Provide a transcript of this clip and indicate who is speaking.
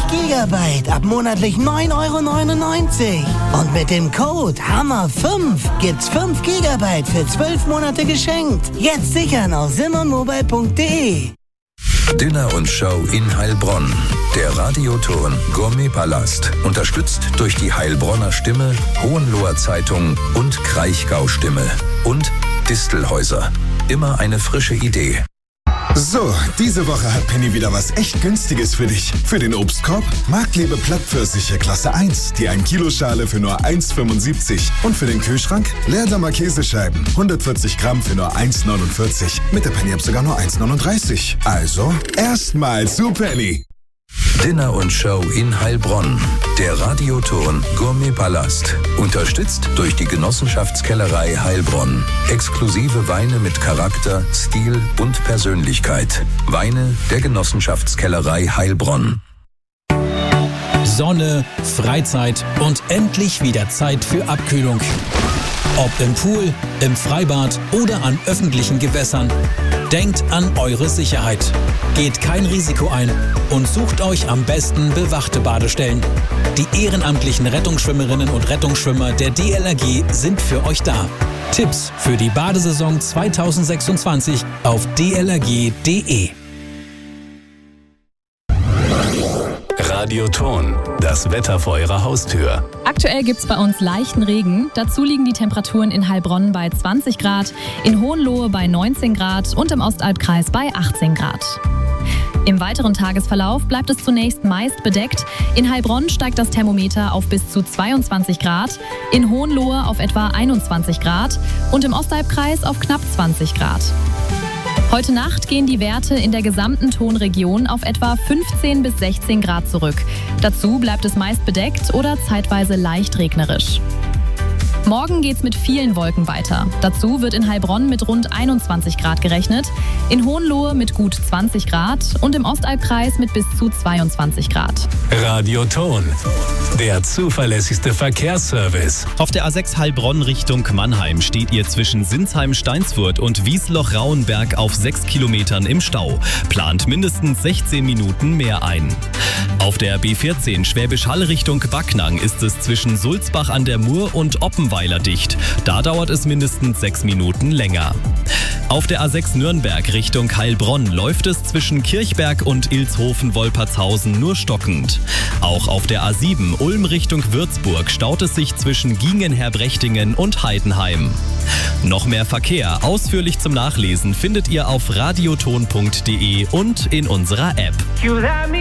Speaker 1: Gigabyte ab monatlich 9,99 €. Und mit dem Code HAMMER5 gibt's 5 Gigabyte für 12 Monate geschenkt. Jetzt sichern auf simonmobile.de.
Speaker 2: Dinner und Show in Heilbronn. Der Radioton Gourmetpalast. Unterstützt durch die Heilbronner Stimme, Hohenloher Zeitung und Kraichgau Stimme. Und Distelhäuser. Immer eine frische Idee.
Speaker 3: So, diese Woche hat Penny wieder was echt Günstiges für dich. Für den Obstkorb Marktlebe Plattpfirsiche Klasse 1, die 1 Kilo Schale für nur 1,75. Und für den Kühlschrank Leerdammer Käsescheiben, 140 Gramm für nur 1,49. Mit der Penny-App sogar nur 1,39. Also, erstmal zu Penny.
Speaker 2: Dinner und Show in Heilbronn. Der Radioton Gourmetpalast. Unterstützt durch die Genossenschaftskellerei Heilbronn. Exklusive Weine mit Charakter, Stil und Persönlichkeit. Weine der Genossenschaftskellerei Heilbronn.
Speaker 4: Sonne, Freizeit und endlich wieder Zeit für Abkühlung. Ob im Pool, im Freibad oder an öffentlichen Gewässern. Denkt an eure Sicherheit. Geht kein Risiko ein und sucht euch am besten bewachte Badestellen. Die ehrenamtlichen Rettungsschwimmerinnen und Rettungsschwimmer der DLRG sind für euch da. Tipps für die Badesaison 2026 auf dlrg.de.
Speaker 5: Radioton, das Wetter vor Ihrer Haustür.
Speaker 6: Aktuell gibt es bei uns leichten Regen. Dazu liegen die Temperaturen in Heilbronn bei 20 Grad, in Hohenlohe bei 19 Grad und im Ostalbkreis bei 18 Grad. Im weiteren Tagesverlauf bleibt es zunächst meist bedeckt. In Heilbronn steigt das Thermometer auf bis zu 22 Grad, in Hohenlohe auf etwa 21 Grad und im Ostalbkreis auf knapp 20 Grad. Heute Nacht gehen die Werte in der gesamten Tonregion auf etwa 15 bis 16 Grad zurück. Dazu bleibt es meist bedeckt oder zeitweise leicht regnerisch. Morgen geht's mit vielen Wolken weiter. Dazu wird in Heilbronn mit rund 21 Grad gerechnet, in Hohenlohe mit gut 20 Grad und im Ostalbkreis mit bis zu 22 Grad.
Speaker 5: Radioton, der zuverlässigste Verkehrsservice.
Speaker 7: Auf der A6 Heilbronn Richtung Mannheim steht ihr zwischen Sinsheim-Steinsfurt und Wiesloch-Rauenberg auf 6 Kilometern im Stau. Plant mindestens 16 Minuten mehr ein. Auf der B14 Schwäbisch Hall Richtung Backnang ist es zwischen Sulzbach an der Mur und Oppenweiler dicht. Da dauert es mindestens 6 Minuten länger. Auf der A6 Nürnberg Richtung Heilbronn läuft es zwischen Kirchberg und Ilshofen-Wolpertshausen nur stockend. Auch auf der A7 Ulm Richtung Würzburg staut es sich zwischen Giengen-Herbrechtingen und Heidenheim. Noch mehr Verkehr ausführlich zum Nachlesen findet ihr auf radioton.de und in unserer App.